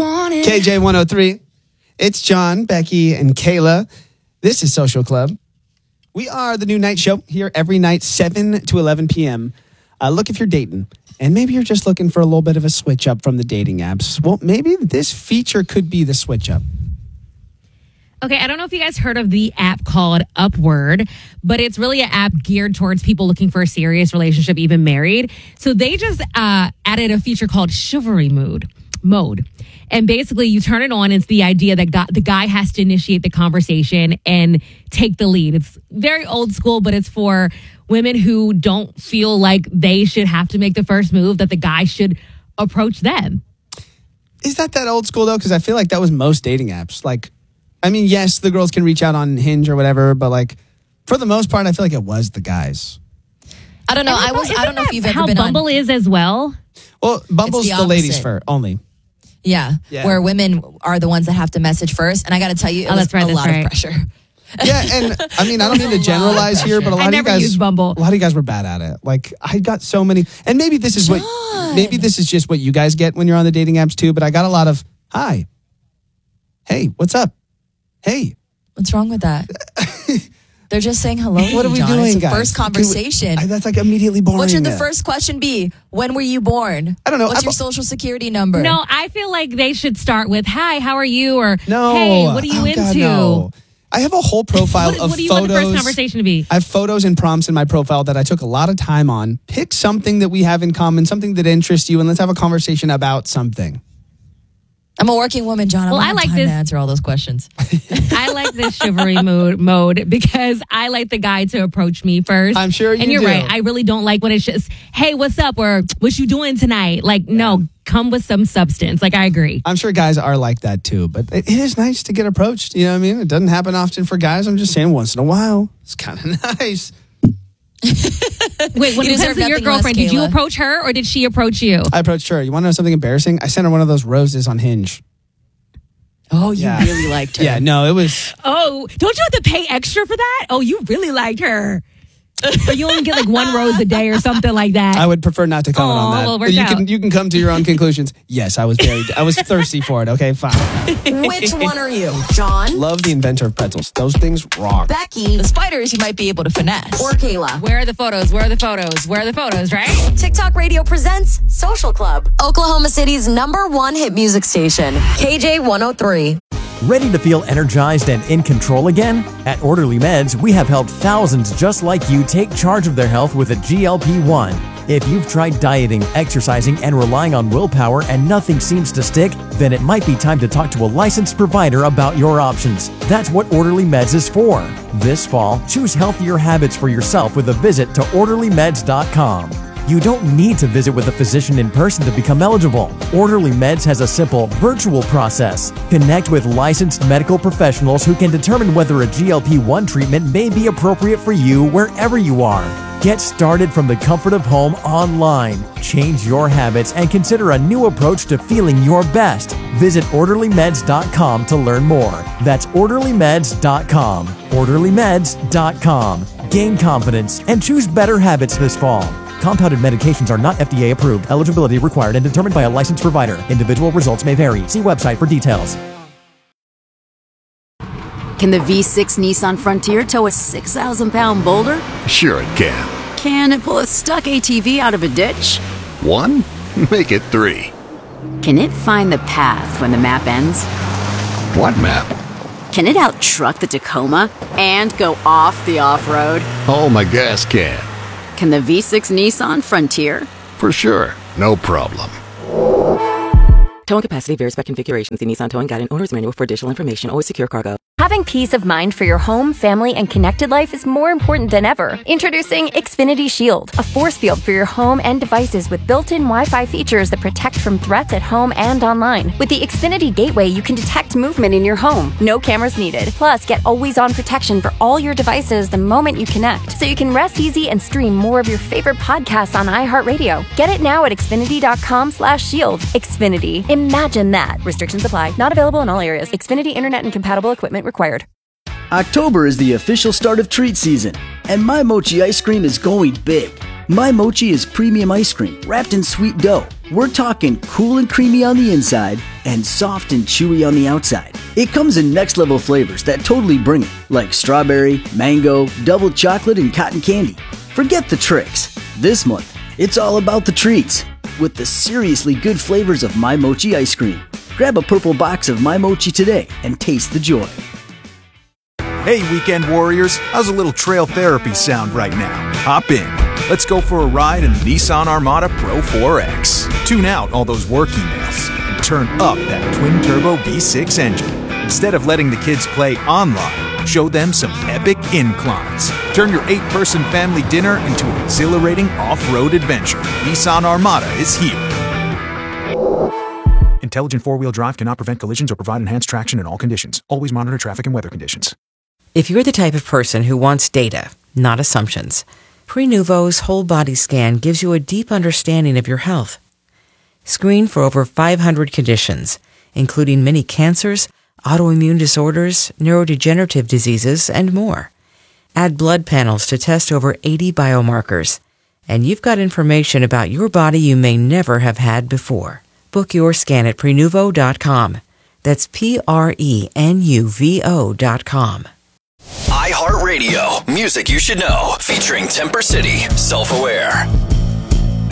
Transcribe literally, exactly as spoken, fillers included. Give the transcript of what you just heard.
wanted. K J one oh three. It's John, Becky, and Kayla. This is Social Club. We are the new night show here every night, seven to eleven p.m. Uh, look if you're dating. And maybe you're just looking for a little bit of a switch up from the dating apps. Well, maybe this feature could be the switch up. Okay, I don't know if you guys heard of the app called Upward, but it's really an app geared towards people looking for a serious relationship, even married. So they just uh, added a feature called Chivalry Mode. Mode. And basically, you turn it on. It's the idea that go- the guy has to initiate the conversation and take the lead. It's very old school, but it's for women who don't feel like they should have to make the first move, that the guy should approach them. Is that that old school, though? Because I feel like that was most dating apps. Like, I mean, yes, the girls can reach out on Hinge or whatever, but like, for the most part, I feel like it was the guys. I don't know. I was. I don't know if you've ever been on. How Bumble is as well. Well, Bumble's the the, ladies opposite. for only. Yeah, Yeah. where women are the ones that have to message first. And I got to tell you, it Oh, was that's right, a that's lot right. of pressure. Yeah, and I mean, I don't mean to generalize here, but a lot I of you never guys, used Bumble. a lot of you guys were bad at it. Like, I got so many, and maybe this is what, John. maybe this is just what you guys get when you're on the dating apps too. But I got a lot of hi, hey, what's up, hey. What's wrong with that? They're just saying hello. What are we John. doing, It's a guys? first conversation. I, that's like immediately boring. What should the first question be? When were you born? I don't know. What's I've- your social security number? No, I feel like they should start with, hi, how are you? Or, No. hey, what are you Oh, into? God, no. I have a whole profile What, of what do you photos. want the first conversation to be? I have photos and prompts in my profile that I took a lot of time on. Pick something that we have in common, something that interests you, and let's have a conversation about something. I'm a working woman, John. I Well, don't I have like time this- to answer all those questions. I like this chivalry mode, mode because I like the guy to approach me first. I'm sure you And you're do. right. I really don't like when it's just, hey, what's up? Or what you doing tonight? Like, no, come with some substance. Like, I agree. I'm sure guys are like that too, but it it is nice to get approached. You know what I mean? It doesn't happen often for guys. I'm just saying once in a while. It's kind of nice. Wait, when You it deserve comes to your nothing less, girlfriend, did you Kayla. approach her or did she approach you? I approached her. You want to know something embarrassing? I sent her one of those roses on Hinge. Oh, you Yeah. really liked her. Yeah, no, it was. Oh, don't you have to pay extra for that? Oh, you really liked her. Or you only get like one rose a day or something like that. I would prefer not to comment Aw, on that. well, it worked you out. can you can come to your own conclusions. Yes, I was very I was thirsty for it. Okay, fine. Which one are you? John, Love the inventor of pretzels. Those things rock. Becky, The spiders you might be able to finesse. or Kayla? Where are the photos? Where are the photos? Where are the photos, right? TikTok Radio presents Social Club, Oklahoma City's number one hit music station, K J one oh three. Ready to feel energized and in control again? At Orderly Meds, we have helped thousands just like you take charge of their health with a G L P one. If you've tried dieting, exercising, and relying on willpower and nothing seems to stick, then it might be time to talk to a licensed provider about your options. That's what Orderly Meds is for. This fall, choose healthier habits for yourself with a visit to orderly meds dot com. You don't need to visit with a physician in person to become eligible. Orderly Meds has a simple, virtual process. Connect with licensed medical professionals who can determine whether a G L P one treatment may be appropriate for you wherever you are. Get started from the comfort of home online. Change your habits and consider a new approach to feeling your best. Visit orderly meds dot com to learn more. That's orderly meds dot com. orderly meds dot com. Gain confidence and choose better habits this fall. Compounded medications are not F D A approved. Eligibility required and determined by a licensed provider. Individual results may vary. See website for details. Can the V six Nissan Frontier tow a six thousand pound boulder? Sure it can. Can it pull a stuck A T V out of a ditch? One? Make it three. Can it find the path when the map ends? What map? Can it out-truck the Tacoma and go off the off-road? Oh, my gas can. Can the V six Nissan Frontier? For sure. No problem. Towing capacity varies by configuration. See Nissan Towing Guide and Owner's Manual for additional information. Always secure cargo. Having peace of mind for your home, family, and connected life is more important than ever. Introducing Xfinity Shield, a force field for your home and devices with built-in Wi-Fi features that protect from threats at home and online. With the Xfinity Gateway, you can detect movement in your home. No cameras needed. Plus, get always-on protection for all your devices the moment you connect, so you can rest easy and stream more of your favorite podcasts on iHeartRadio. Get it now at xfinity dot com slash shield. Xfinity. Imagine that. Restrictions apply. Not available in all areas. Xfinity Internet and compatible equipment required. October is the official start of treat season, and My Mochi ice cream is going big. My Mochi is premium ice cream wrapped in sweet dough We're talking cool and creamy on the inside and soft and chewy on the outside. It comes in next level flavors that totally bring it, like strawberry, mango, double chocolate, and cotton candy. Forget the tricks. This month, it's all about the treats with the seriously good flavors of My Mochi ice cream. Grab a purple box of My Mochi today and taste the joy. Hey, weekend warriors, how's a little trail therapy sound right now? Hop in. Let's go for a ride in the Nissan Armada Pro four X. Tune out all those work emails and turn up that twin-turbo V six engine. Instead of letting the kids play online, show them some epic inclines. Turn your eight-person family dinner into an exhilarating off-road adventure. Nissan Armada is here. Intelligent four-wheel drive cannot prevent collisions or provide enhanced traction in all conditions. Always monitor traffic and weather conditions. If you're the type of person who wants data, not assumptions, Prenuvo's whole body scan gives you a deep understanding of your health. Screen for over five hundred conditions, including many cancers, autoimmune disorders, neurodegenerative diseases, and more. Add blood panels to test over eighty biomarkers, and you've got information about your body you may never have had before. Book your scan at Prenuvo dot com. That's P R E N U V O dot com. iHeartRadio, music you should know, featuring Temper City, Self-Aware.